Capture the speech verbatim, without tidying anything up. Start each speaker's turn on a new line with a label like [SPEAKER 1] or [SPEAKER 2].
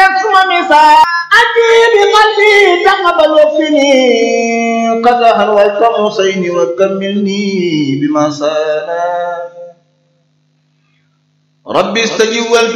[SPEAKER 1] suma misaal أجيب قلبي تقبل وفني قدها والقمصين وكملني بما سانا ربي استجب